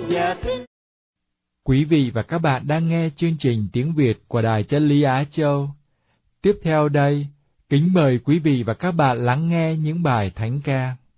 và thính. Quý vị và các bạn đang nghe chương trình tiếng Việt của Đài Chân Lý Á Châu. Tiếp theo đây, kính mời quý vị và các bạn lắng nghe những bài thánh ca.